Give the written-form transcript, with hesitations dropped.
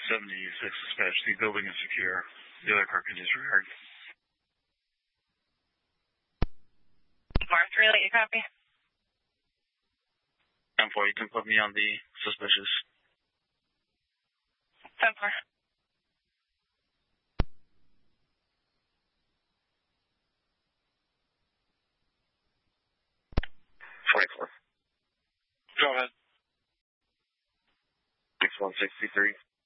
76 dispatch. The building is secure. The other car can disregard. Mars relay, you copy? 10-4, you can put me on the suspicious. 10-4. 44. Go ahead. 6163.